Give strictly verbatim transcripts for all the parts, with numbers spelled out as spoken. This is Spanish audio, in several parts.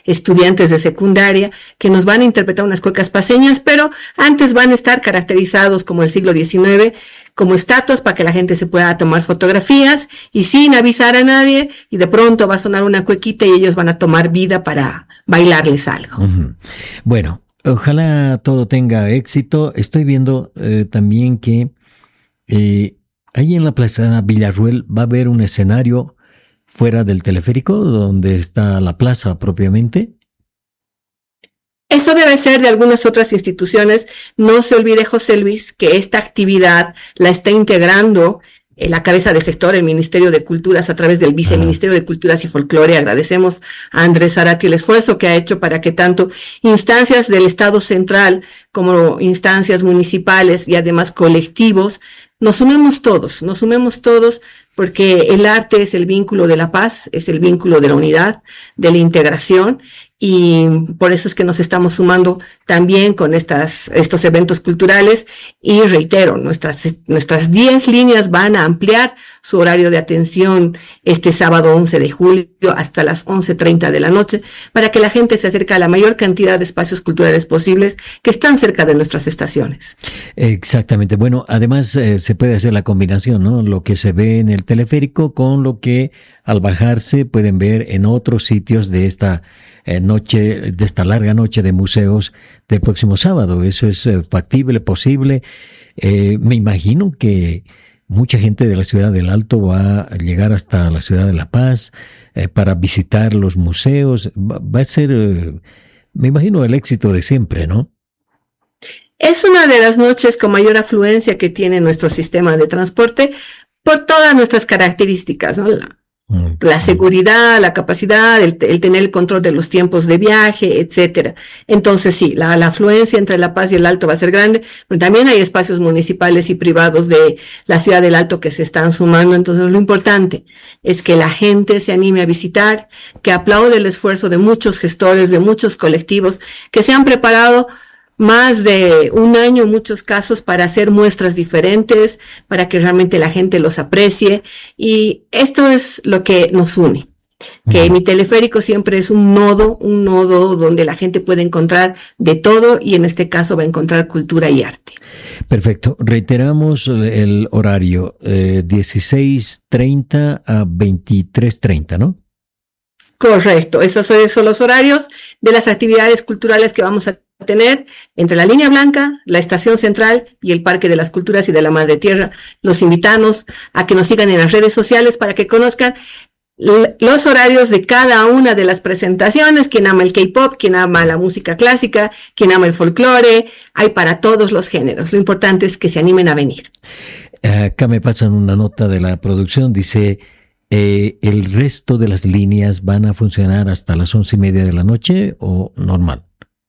estudiantes de secundaria que nos van a interpretar unas cuecas paceñas, pero antes van a estar caracterizados como el siglo diecinueve, como estatuas para que la gente se pueda tomar fotografías y sin avisar a nadie, y de pronto va a sonar una cuequita y ellos van a tomar vida para bailarles algo. Uh-huh. Bueno, ojalá todo tenga éxito. Estoy viendo eh, también que eh, ahí en la plaza Villarruel va a haber un escenario fuera del teleférico, donde está la plaza propiamente. Eso debe ser de algunas otras instituciones. No se olvide, José Luis, que esta actividad la está integrando en la cabeza de sector, el Ministerio de Culturas, a través del Viceministerio de Culturas y Folclore. Agradecemos a Andrés Zárate el esfuerzo que ha hecho para que tanto instancias del Estado central como instancias municipales y además colectivos nos sumemos todos, nos sumemos todos, porque el arte es el vínculo de la paz, es el vínculo de la unidad, de la integración, y por eso es que nos estamos sumando también con estas, estos eventos culturales. Y reitero, nuestras, nuestras diez líneas van a ampliar su horario de atención este sábado once de julio hasta las once treinta de la noche, para que la gente se acerque a la mayor cantidad de espacios culturales posibles que están cerca de nuestras estaciones. Exactamente. Bueno, además eh, se puede hacer la combinación, ¿no? Lo que se ve en el teleférico con lo que al bajarse pueden ver en otros sitios de esta eh, noche, de esta larga noche de museos del próximo sábado. Eso es eh, factible, posible. Eh, me imagino que mucha gente de la ciudad del Alto va a llegar hasta la ciudad de La Paz eh, para visitar los museos. Va, va a ser, eh, me imagino, el éxito de siempre, ¿no? Es una de las noches con mayor afluencia que tiene nuestro sistema de transporte por todas nuestras características, ¿no? La, la seguridad, la capacidad, el, el tener el control de los tiempos de viaje, etcétera. Entonces sí, la, la afluencia entre La Paz y el Alto va a ser grande, pero también hay espacios municipales y privados de la ciudad del Alto que se están sumando. Entonces lo importante es que la gente se anime a visitar, que aplaude el esfuerzo de muchos gestores, de muchos colectivos que se han preparado más de un año en muchos casos para hacer muestras diferentes, para que realmente la gente los aprecie, y esto es lo que nos une, que uh-huh. Mi teleférico siempre es un nodo, un nodo donde la gente puede encontrar de todo, y en este caso va a encontrar cultura y arte. Perfecto. Reiteramos el horario, eh, dieciséis treinta a veintitrés treinta, ¿no? Correcto, esos son los horarios de las actividades culturales que vamos a tener entre la Línea Blanca, la Estación Central y el Parque de las Culturas y de la Madre Tierra. Los invitamos a que nos sigan en las redes sociales para que conozcan l- los horarios de cada una de las presentaciones. Quien ama el K-pop, quien ama la música clásica, quien ama el folclore, hay para todos los géneros. Lo importante es que se animen a venir. Acá me pasan una nota de la producción, dice... Eh, ¿el resto de las líneas van a funcionar hasta las once y media de la noche o normal?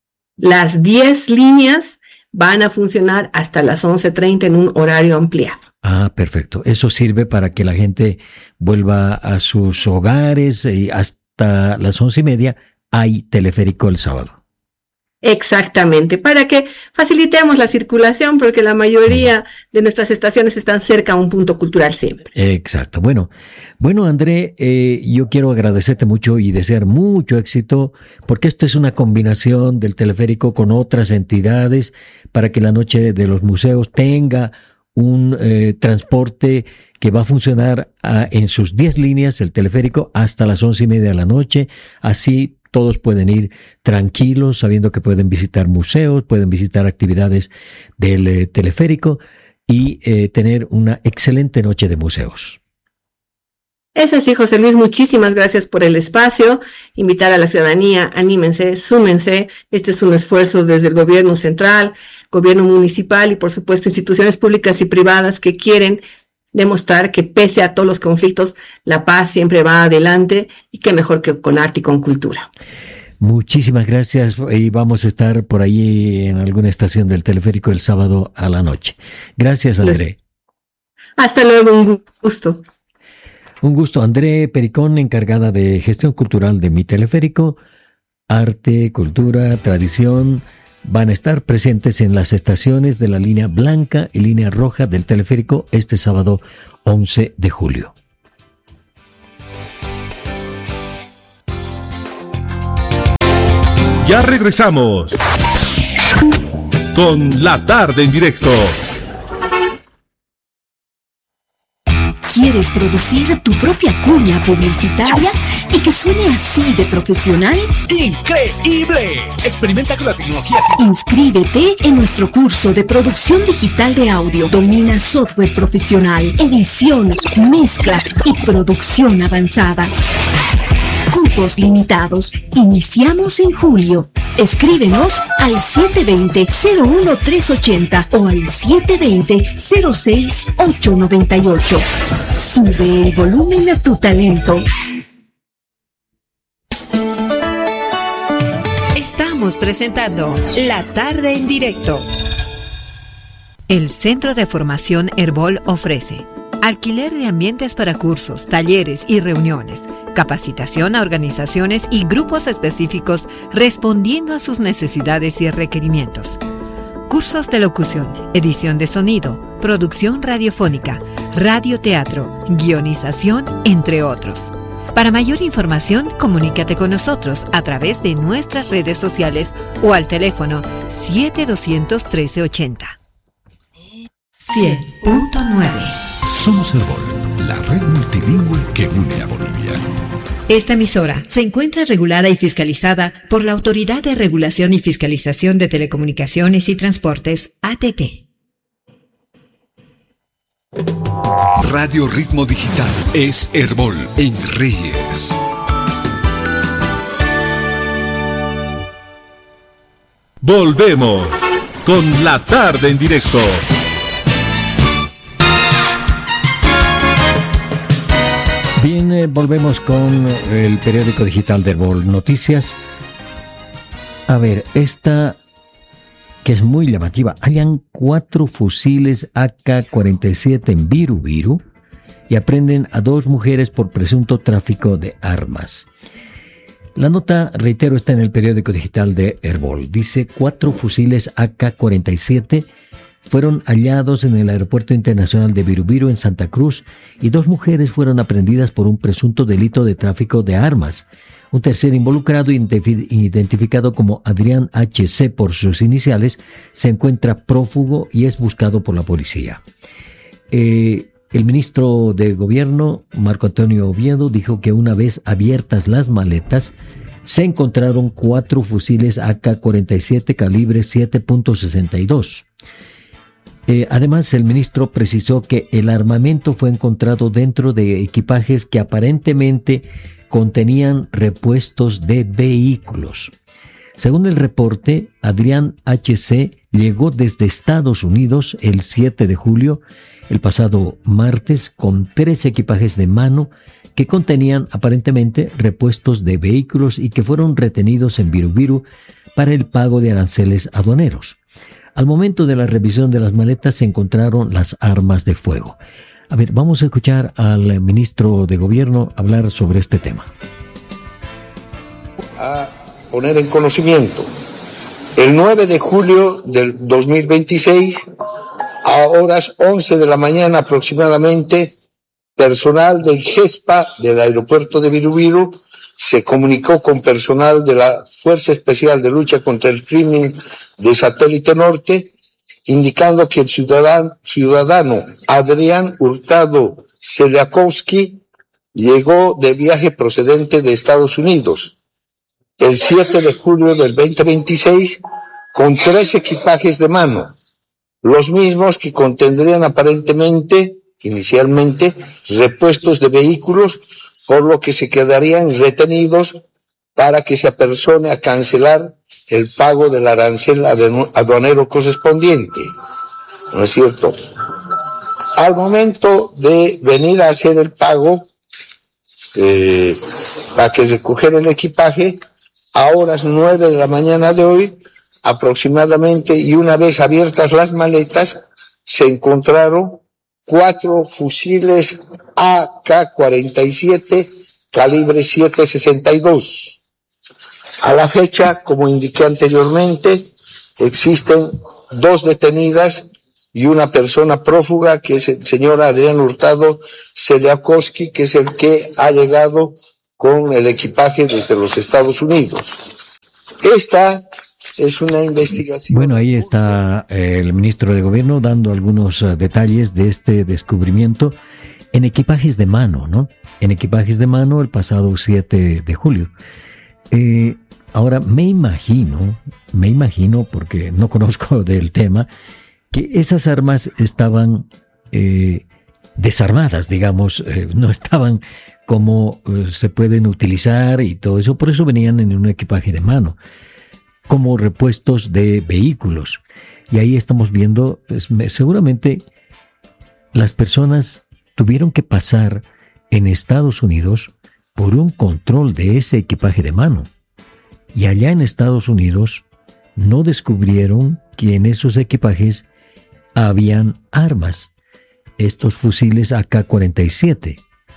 Las diez líneas van a funcionar hasta las once treinta en un horario ampliado. Ah, perfecto. Eso sirve para que la gente vuelva a sus hogares y hasta las once y media hay teleférico el sábado. Exactamente, para que facilitemos la circulación, porque la mayoría de nuestras estaciones están cerca a un punto cultural siempre. Exacto. Bueno, bueno, André, eh, yo quiero agradecerte mucho y desear mucho éxito, porque esto es una combinación del teleférico con otras entidades para que la noche de los museos tenga un eh, transporte que va a funcionar a, en sus diez líneas, el teleférico, hasta las once y media de la noche. Así todos pueden ir tranquilos, sabiendo que pueden visitar museos, pueden visitar actividades del eh, teleférico y eh, tener una excelente noche de museos. Es así, José Luis, muchísimas gracias por el espacio. Invitar a la ciudadanía, anímense, súmense. Este es un esfuerzo desde el gobierno central, gobierno municipal y por supuesto instituciones públicas y privadas que quieren demostrar que pese a todos los conflictos, la paz siempre va adelante, y qué mejor que con arte y con cultura. Muchísimas gracias, y vamos a estar por ahí en alguna estación del teleférico el sábado a la noche. Gracias, André. Hasta luego, un gusto. Un gusto, André Pericón, encargada de gestión cultural de Mi Teleférico. Arte, cultura, tradición van a estar presentes en las estaciones de la línea blanca y línea roja del teleférico este sábado once de julio. Ya regresamos con La Tarde en Directo. ¿Quieres producir tu propia cuña publicitaria y que suene así de profesional? ¡Increíble! Experimenta con la tecnología. Inscríbete en nuestro curso de producción digital de audio. Domina software profesional, edición, mezcla y producción avanzada. Cupos limitados. Iniciamos en julio. Escríbenos al siete dos cero, cero uno tres ocho cero o al siete dos cero, cero seis ocho nueve ocho. Sube el volumen a tu talento. Estamos presentando La Tarde en Directo. El Centro de Formación Herbol ofrece alquiler de ambientes para cursos, talleres y reuniones, capacitación a organizaciones y grupos específicos respondiendo a sus necesidades y requerimientos. Cursos de locución, edición de sonido, producción radiofónica, radioteatro, guionización, entre otros. Para mayor información, comunícate con nosotros a través de nuestras redes sociales o al teléfono siete dos cero cero, uno tres ocho cero. cien punto nueve. Somos Herbol, la red multilingüe que une a Bolivia. Esta emisora se encuentra regulada y fiscalizada por la Autoridad de Regulación y Fiscalización de Telecomunicaciones y Transportes, A T T. Radio Ritmo Digital es Herbol en Reyes. Volvemos con La Tarde en Directo. Bien, eh, volvemos con el periódico digital de Herbol Noticias. A ver, esta que es muy llamativa. Hallan cuatro fusiles A K cuarenta y siete en Viru Viru y aprenden a dos mujeres por presunto tráfico de armas. La nota, reitero, está en el periódico digital de Herbol. Dice, cuatro fusiles A K cuarenta y siete fueron hallados en el Aeropuerto Internacional de Viru Viru en Santa Cruz y dos mujeres fueron aprehendidas por un presunto delito de tráfico de armas. Un tercer involucrado, identificado como Adrián H C por sus iniciales, se encuentra prófugo y es buscado por la policía. Eh, el ministro de Gobierno, Marco Antonio Oviedo, dijo que una vez abiertas las maletas, se encontraron cuatro fusiles A K cuarenta y siete calibre siete punto sesenta y dos. Eh, además, el ministro precisó que el armamento fue encontrado dentro de equipajes que aparentemente contenían repuestos de vehículos. Según el reporte, Adrián H C llegó desde Estados Unidos el siete de julio, el pasado martes, con tres equipajes de mano que contenían aparentemente repuestos de vehículos y que fueron retenidos en Viru Viru para el pago de aranceles aduaneros. Al momento de la revisión de las maletas se encontraron las armas de fuego. A ver, vamos a escuchar al ministro de Gobierno hablar sobre este tema. A poner en conocimiento, el nueve de julio del dos mil veintiséis, a horas once de la mañana aproximadamente, personal del GESPA del aeropuerto de Viru Viru se comunicó con personal de la Fuerza Especial de Lucha contra el Crimen de Satélite Norte, indicando que el ciudadano, ciudadano Adrián Hurtado Seliakowski llegó de viaje procedente de Estados Unidos el siete de julio del veinte veintiséis con tres equipajes de mano, los mismos que contendrían aparentemente, inicialmente, repuestos de vehículos, por lo que se quedarían retenidos para que se apersone a cancelar el pago del arancel aduanero correspondiente, ¿no es cierto? Al momento de venir a hacer el pago, eh, para que recogiera el equipaje, a horas nueve de la mañana de hoy, aproximadamente, y una vez abiertas las maletas, se encontraron cuatro fusiles A K cuarenta y siete calibre siete sesenta y dos. A la fecha, como indiqué anteriormente, existen dos detenidas y una persona prófuga, que es el señor Adrián Hurtado Seliakowski, que es el que ha llegado con el equipaje desde los Estados Unidos. Esta es una investigación. Bueno, ahí está eh, el ministro de Gobierno dando algunos uh, detalles de este descubrimiento en equipajes de mano, ¿no? En equipajes de mano el pasado siete de julio. Eh, ahora, me imagino, me imagino, porque no conozco del tema, que esas armas estaban eh, desarmadas, digamos, eh, no estaban como eh, se pueden utilizar y todo eso, por eso venían en un equipaje de mano, como repuestos de vehículos. Y ahí estamos viendo, es, seguramente las personas tuvieron que pasar en Estados Unidos por un control de ese equipaje de mano. Y allá en Estados Unidos no descubrieron que en esos equipajes habían armas, estos fusiles A K cuarenta y siete.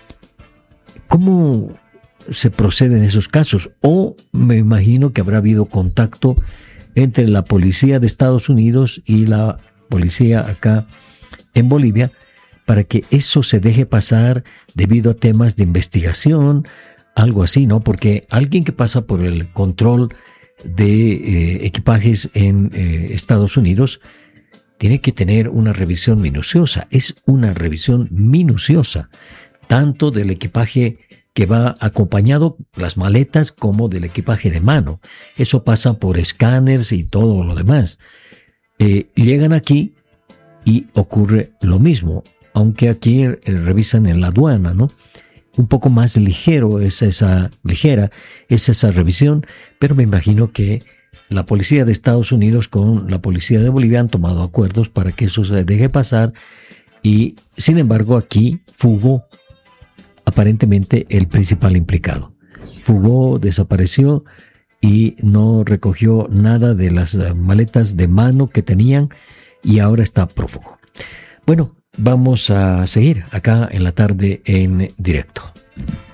¿Cómo se procede en esos casos? O me imagino que habrá habido contacto entre la policía de Estados Unidos y la policía acá en Bolivia para que eso se deje pasar debido a temas de investigación, algo así, ¿no? Porque alguien que pasa por el control de eh, equipajes en eh, Estados Unidos tiene que tener una revisión minuciosa. Es una revisión minuciosa, tanto del equipaje que va acompañado, las maletas, como del equipaje de mano. Eso pasa por escáneres y todo lo demás. Eh, llegan aquí y ocurre lo mismo, aunque aquí eh, revisan en la aduana, ¿no? Un poco más ligero es esa, ligera es esa revisión, pero me imagino que la policía de Estados Unidos con la policía de Bolivia han tomado acuerdos para que eso se deje pasar y, sin embargo, aquí fugó aparentemente el principal implicado. Fugó, desapareció y no recogió nada de las maletas de mano que tenían y ahora está prófugo. Bueno, vamos a seguir acá en la tarde en directo.